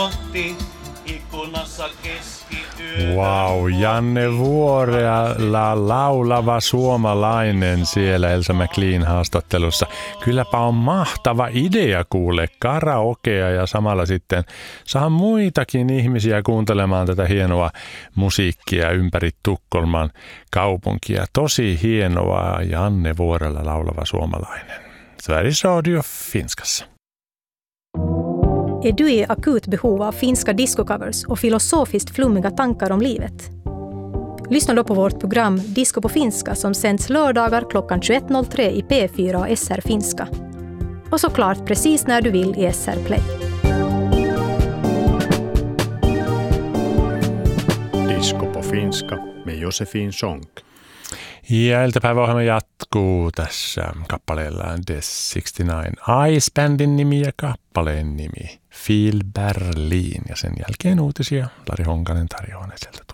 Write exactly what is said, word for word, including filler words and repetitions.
Ikkunassa keskiyötä. Wow, Janne Vuorela, laulava suomalainen siellä Elsa McLean haastattelussa. Kylläpä on mahtava idea kuule, karaokea ja samalla sitten saa muitakin ihmisiä kuuntelemaan tätä hienoa musiikkia ympäri Tukholman kaupunkia. Tosi hienoa, Janne Vuorela, laulava suomalainen. Sveriges Radio Finskassa. Är du i akut behov av finska discocovers och filosofiskt flummiga tankar om livet? Lyssna då på vårt program Disco på finska som sänds lördagar klockan tjugoett noll tre i P fyra och S R Finska. Och såklart precis när du vill i S R Play. Disco på finska med Josefin Sonck. Ja iltapäiväohjelma jatkuu tässä kappaleella The kuusikymmentäyhdeksän Ice-bändin nimi ja kappaleen nimi Feel Berlin. Ja sen jälkeen uutisia Lari Honkanen tarjoaa ne sieltä